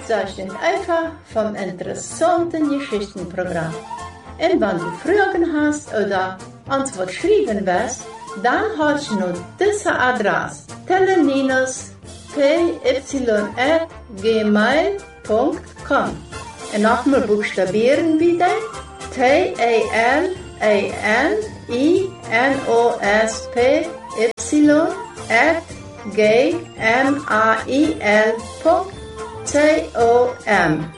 Das ist einfach vom interessanten Geschichtenprogramm. Und wenn du Fragen hast oder uns was schreiben willst, dann hast du noch diese Adresse: teleninos@gmail.com. Und nochmal buchstabieren bitte: TALENINOSPY@gmail.com.